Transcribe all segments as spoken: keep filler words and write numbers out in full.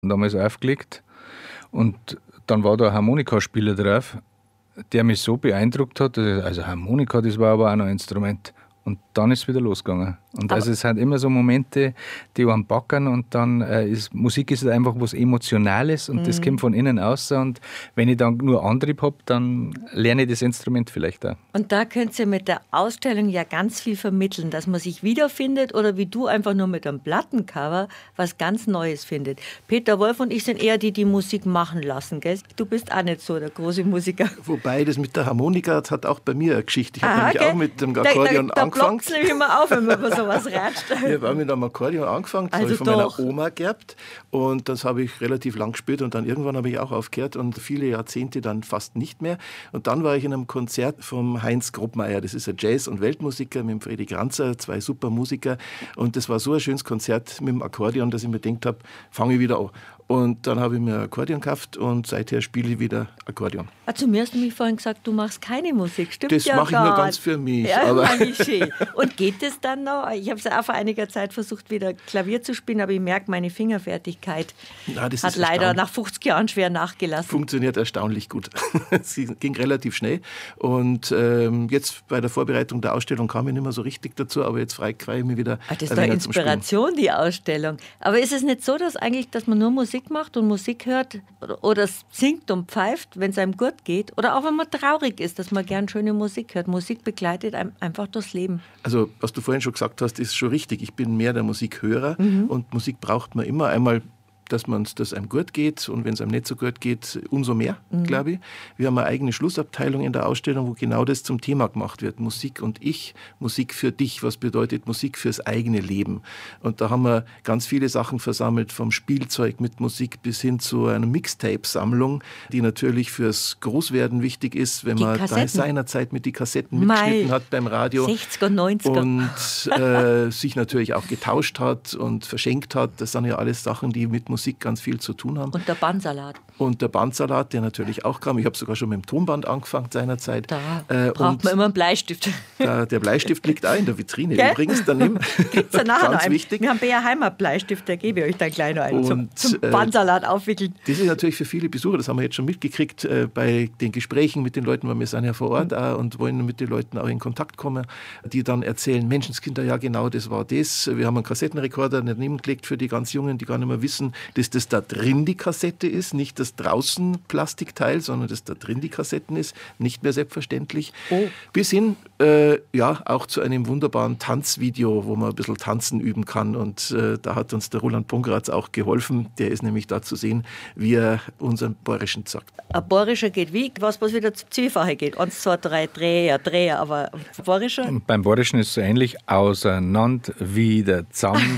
damals aufgelegt und dann war da ein Harmonikaspieler drauf, der mich so beeindruckt hat. Also Harmonika, das war aber auch noch ein Instrument. Und dann ist es wieder losgegangen. Und aber also es sind immer so Momente, die einen packen und dann äh, ist Musik ist halt einfach was Emotionales und mhm. das kommt von innen aus. Und wenn ich dann nur Antrieb habe, dann lerne ich das Instrument vielleicht auch. Und da könnt ihr mit der Ausstellung ja ganz viel vermitteln, dass man sich wiederfindet oder wie du einfach nur mit einem Plattencover was ganz Neues findet. Peter Wolf und ich sind eher die, die Musik machen lassen, gell? Du bist auch nicht so der große Musiker. Wobei das mit der Harmonika hat auch bei mir eine Geschichte. Ich habe nämlich okay. auch mit dem Akkordeon da, da, angefangen. Da blockt es nämlich immer auf, wenn man über sowas ratscht. Ich habe auch mit einem Akkordeon angefangen, das also habe ich von doch. meiner Oma geerbt und das habe ich relativ lang gespielt und dann irgendwann habe ich auch aufgehört und viele Jahrzehnte dann fast nicht mehr. Und dann war ich in einem Konzert vom Heinz Grobmeier, das ist ein Jazz- und Weltmusiker, mit dem Fredi Granzer, zwei super Musiker und das war so ein schönes Konzert mit dem Akkordeon, dass ich mir gedacht habe, fange ich wieder an. Und dann habe ich mir ein Akkordeon gekauft und seither spiele ich wieder Akkordeon. Ah, zu mir hast du mich vorhin gesagt, du machst keine Musik, stimmt das ja mache ich gar nur ganz für mich. Ja, aber schön. Und geht es dann noch? Ich habe es auch vor einiger Zeit versucht, wieder Klavier zu spielen, aber ich merke, meine Fingerfertigkeit Na, das hat ist leider nach fünfzig Jahren schwer nachgelassen. Funktioniert erstaunlich gut. Sie ging relativ schnell. Und ähm, jetzt bei der Vorbereitung der Ausstellung kam ich nicht mehr so richtig dazu, aber jetzt freue ich mich wieder. Ah, das ist doch Inspiration, die Ausstellung. Aber ist es nicht so, dass eigentlich, dass man nur Musik macht und Musik hört oder, oder singt und pfeift, wenn es einem gut geht? Oder auch wenn man traurig ist, dass man gern schöne Musik hört. Musik begleitet einem einfach durchs Leben. Also, was du vorhin schon gesagt hast, ist schon richtig. Ich bin mehr der Musikhörer mhm. und Musik braucht man immer. Einmal, dass man dass einem gut geht und wenn es einem nicht so gut geht, umso mehr, mhm. glaube ich. Wir haben eine eigene Schlussabteilung in der Ausstellung, wo genau das zum Thema gemacht wird. Musik und ich, Musik für dich. Was bedeutet Musik fürs eigene Leben? Und da haben wir ganz viele Sachen versammelt, vom Spielzeug mit Musik bis hin zu einer Mixtape-Sammlung, die natürlich fürs Großwerden wichtig ist, wenn die man Kassetten. Da seinerzeit mit die Kassetten mitgeschnitten Mai. Hat beim Radio. sechziger, neunziger. Und äh, sich natürlich auch getauscht hat und verschenkt hat. Das sind ja alles Sachen, die mit Musik ganz viel zu tun haben. Und der Bandsalat. Und der Bandsalat, der natürlich auch kam. Ich habe sogar schon mit dem Tonband angefangen seinerzeit. Da äh, braucht man immer einen Bleistift. Der, der Bleistift liegt auch in der Vitrine Gell? Übrigens daneben. Gibt's ja nachher ganz noch wichtig. Wir haben B R Heimat Bleistift, der gebe ich euch dann gleich noch einen und, zum, zum äh, Bandsalat aufwickeln. Das ist natürlich für viele Besucher, das haben wir jetzt schon mitgekriegt, äh, bei den Gesprächen mit den Leuten, weil wir sind ja vor Ort mhm. auch und wollen mit den Leuten auch in Kontakt kommen, die dann erzählen, Menschenskinder, ja genau, das war das. Wir haben einen Kassettenrekorder daneben gelegt für die ganz Jungen, die gar nicht mehr wissen, dass das da drin die Kassette ist, nicht das draußen Plastikteil, sondern dass da drin die Kassetten ist, nicht mehr selbstverständlich. Oh. Bis hin, äh, ja, auch zu einem wunderbaren Tanzvideo, wo man ein bisschen tanzen üben kann und äh, da hat uns der Roland Pongratz auch geholfen, der ist nämlich da zu sehen, wie er unseren Borischen sagt. Ein Borischer geht wie? Was, was wieder zu Zwiefache geht? Eins, zwei, drei, Dreher, Dreher, aber Borischer? Beim Borischen ist es so ähnlich, auseinander, wieder zusammen,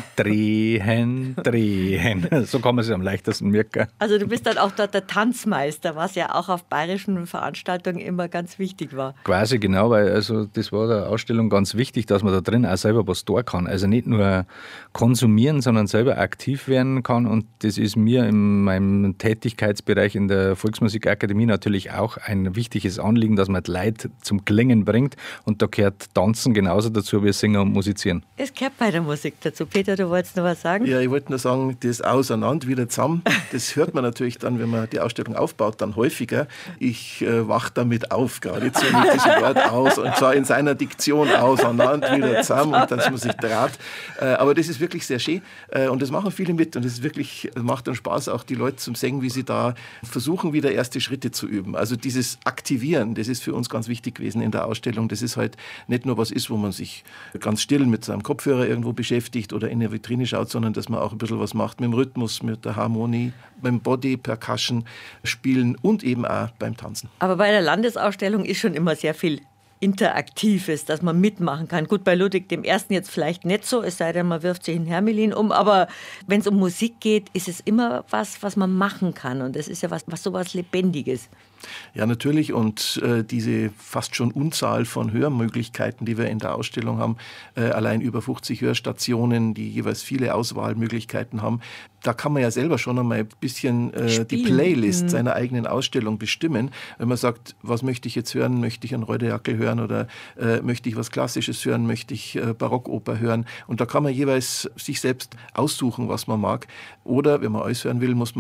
drehen, drehen. So kann man sich am leichtesten merken. Also du bist dann auch dort der Tanzmeister, was ja auch auf bayerischen Veranstaltungen immer ganz wichtig war. Quasi genau, weil also das war der Ausstellung ganz wichtig, dass man da drin auch selber was tun kann. Also nicht nur konsumieren, sondern selber aktiv werden kann und das ist mir in meinem Tätigkeitsbereich in der Volksmusikakademie natürlich auch ein wichtiges Anliegen, dass man die Leute zum Klingen bringt und da gehört Tanzen genauso dazu wie Singen und Musizieren. Es gehört bei der Musik dazu. Peter, du wolltest noch was sagen? Ja, ich wollte nur sagen, das Auseinander, wieder zusammen, das hört man natürlich dann, wenn man die Ausstellung aufbaut, dann häufiger. Ich äh, wach damit auf, geradezu mit diesem Wort aus und zwar in seiner Diktion auseinander, wieder zusammen und dass man sich draht. Äh, aber das ist wirklich sehr schön äh, und das machen viele mit und es ist wirklich, macht dann Spaß, auch die Leute zum Singen, wie sie da versuchen, wieder erste Schritte zu üben. Also dieses Aktivieren, das ist für uns ganz wichtig gewesen in der Ausstellung. Das ist halt nicht nur was ist, wo man sich ganz still mit seinem Kopfhörer irgendwo beschäftigt oder in der Vitrine schaut, sondern dass man auch ein bisschen was macht mit dem Rhythmus, mit der Harmonie, beim Body, Percussion spielen und eben auch beim Tanzen. Aber bei der Landesausstellung ist schon immer sehr viel Interaktives, dass man mitmachen kann. Gut, bei Ludwig dem Ersten jetzt vielleicht nicht so, es sei denn, man wirft sich in Hermelin um, aber wenn es um Musik geht, ist es immer was, was man machen kann und es ist ja was, was sowas Lebendiges. Ja, natürlich und äh, diese fast schon Unzahl von Hörmöglichkeiten, die wir in der Ausstellung haben, äh, allein über fünfzig Hörstationen, die jeweils viele Auswahlmöglichkeiten haben, da kann man ja selber schon einmal ein bisschen äh, die Playlist mhm. seiner eigenen Ausstellung bestimmen. Wenn man sagt, was möchte ich jetzt hören? Möchte ich einen Reuterjackel hören oder äh, möchte ich was Klassisches hören? Möchte ich äh, Barockoper hören? Und da kann man jeweils sich selbst aussuchen, was man mag. Oder, wenn man alles hören will, muss man